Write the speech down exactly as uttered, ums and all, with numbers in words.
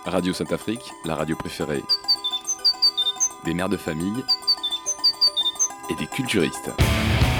Radio Sainte-Afrique, la radio préférée des mères de famille et des culturistes.